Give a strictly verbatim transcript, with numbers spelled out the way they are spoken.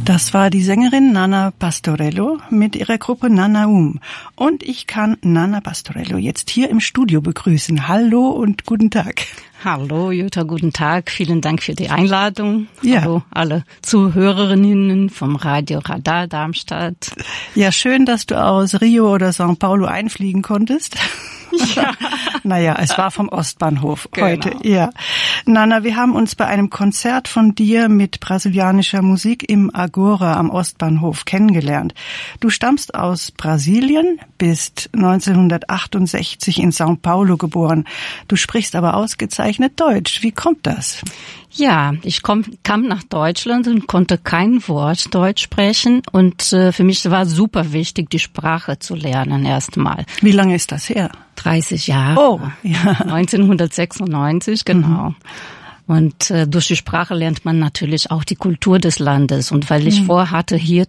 Das war die Sängerin Nana Pastorello mit ihrer Gruppe Nanaum. Und ich kann Nana Pastorello jetzt hier im Studio begrüßen. Hallo und guten Tag. Hallo Jutta, guten Tag. Vielen Dank für die Einladung. Ja. Hallo alle Zuhörerinnen vom Radio Radar Darmstadt. Ja, schön, dass du aus Rio oder São Paulo einfliegen konntest. Ja. Naja, es war vom Ostbahnhof Genau. heute. Ja. Nana, wir haben uns bei einem Konzert von dir mit brasilianischer Musik im Agora am Ostbahnhof kennengelernt. Du stammst aus Brasilien, bist neunzehnhundertachtundsechzig in São Paulo geboren. Du sprichst aber ausgezeichnet Deutsch. Wie kommt das? Ja, ich komm, kam nach Deutschland und konnte kein Wort Deutsch sprechen. Und äh, für mich war super wichtig, die Sprache zu lernen erstmal. Wie lange ist das her? dreißig Jahre. Oh, ja. neunzehnhundertsechsundneunzig, genau. Mhm. Und äh, durch die Sprache lernt man natürlich auch die Kultur des Landes. Und weil ich mhm. vorhatte, hier